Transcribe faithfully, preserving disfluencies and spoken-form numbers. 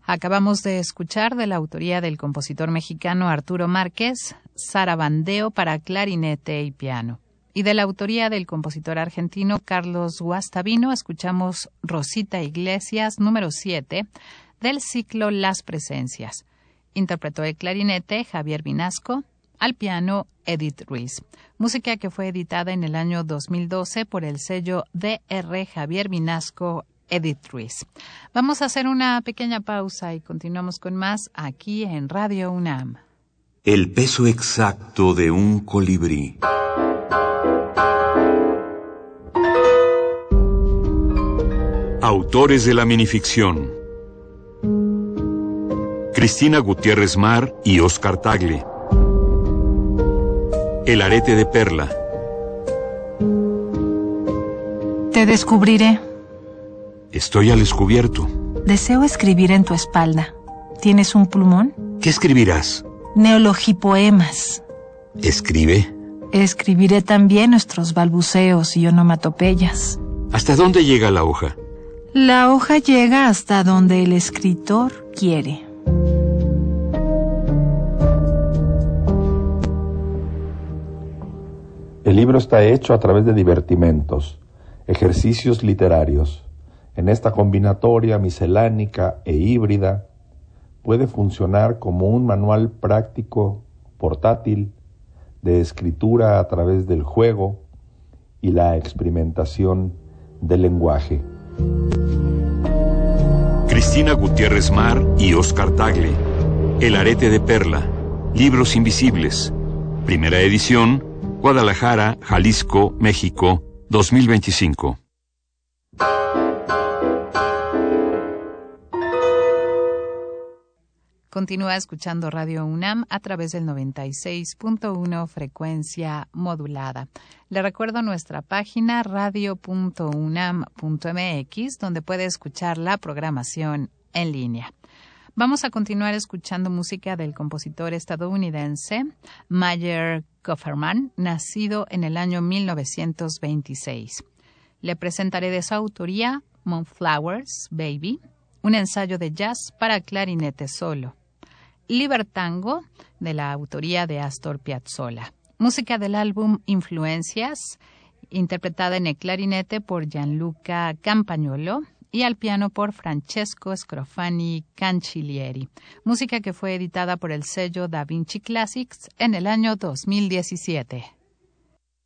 Acabamos de escuchar, de la autoría del compositor mexicano Arturo Márquez, Sarabandeo para clarinete y piano. Y de la autoría del compositor argentino Carlos Guastavino, escuchamos Rosita Iglesias, número siete, del ciclo Las Presencias. Interpretó el clarinete Javier Vinasco, al piano Edith Ruiz. Música que fue editada en el año dos mil doce por el sello D R Javier Vinasco Edith Ruiz. Vamos a hacer una pequeña pausa y continuamos con más aquí en Radio UNAM. El peso exacto de un colibrí. Autores de la minificción: Cristina Gutiérrez Mar y Oscar Tagle. El arete de perla. Te descubriré. Estoy al descubierto. Deseo escribir en tu espalda. ¿Tienes un plumón? ¿Qué escribirás? Neologipoemas. ¿Escribe? Escribiré también nuestros balbuceos y onomatopeyas. ¿Hasta dónde llega la hoja? La hoja llega hasta donde el escritor quiere. El libro está hecho a través de divertimentos, ejercicios literarios. En esta combinatoria miscelánica e híbrida puede funcionar como un manual práctico, portátil, de escritura a través del juego y la experimentación del lenguaje. Cristina Gutiérrez Mar y Oscar Tagle. El arete de perla. Libros invisibles. Primera edición, Guadalajara, Jalisco, México, dos mil veinticinco. Continúa escuchando Radio UNAM a través del noventa y seis punto uno frecuencia modulada. Le recuerdo nuestra página radio punto unam punto m x, donde puede escuchar la programación en línea. Vamos a continuar escuchando música del compositor estadounidense Mayer Kofferman, nacido en el año mil novecientos veintiséis. Le presentaré de su autoría Moonflowers, Baby, un ensayo de jazz para clarinete solo. Libertango, de la autoría de Astor Piazzolla. Música del álbum Influencias, interpretada en el clarinete por Gianluca Campagnolo y al piano por Francesco Scrofani Cancellieri. Música que fue editada por el sello Da Vinci Classics en el año dos mil diecisiete.